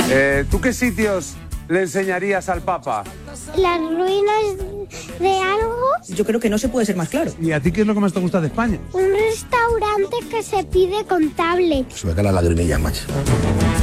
¿Tú qué sitios le enseñarías al Papa? Las ruinas de algo. Yo creo que no se puede ser más claro. ¿Y a ti qué es lo que más te gusta de España? Un restaurante que se pide con tablet. Se me caen las lagrimillas, macho.